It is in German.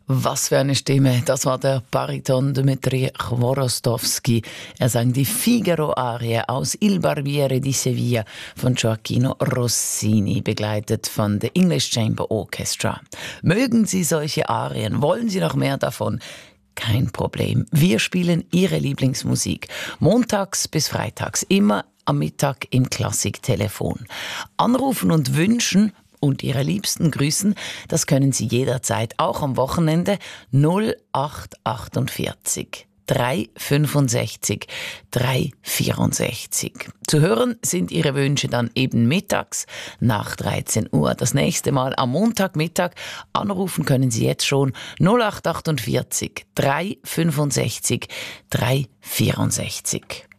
Was für eine Stimme, das war der Bariton Dmitri Chworostowski. Er sang die Figaro-Arie aus Il Barbiere di Sevilla von Gioacchino Rossini, begleitet von The English Chamber Orchestra. Mögen Sie solche Arien? Wollen Sie noch mehr davon? Kein Problem. Wir spielen Ihre Lieblingsmusik. Montags bis freitags, immer am Mittag im Klassiktelefon. Anrufen und wünschen und Ihre Liebsten grüßen, das können Sie jederzeit, auch am Wochenende 0848 365 364. Zu hören sind Ihre Wünsche dann eben mittags nach 13 Uhr. Das nächste Mal am Montagmittag. Anrufen können Sie jetzt schon 0848 365 364.